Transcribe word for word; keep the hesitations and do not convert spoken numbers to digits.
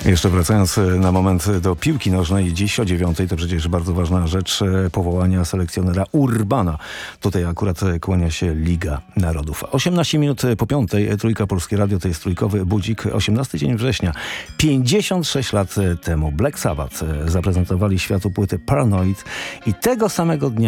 Jeszcze wracając na moment do piłki nożnej, dziś o dziewiątej to przecież bardzo ważna rzecz, powołania selekcjonera Urbana. Tutaj akurat kłania się Liga Narodów. osiemnaście minut po piątej, Trójka Polskie Radio, to jest trójkowy budzik. osiemnasty dzień września. pięćdziesiąt sześć lat temu Black Sabbath zaprezentowali światu płytę Paranoid i tego samego dnia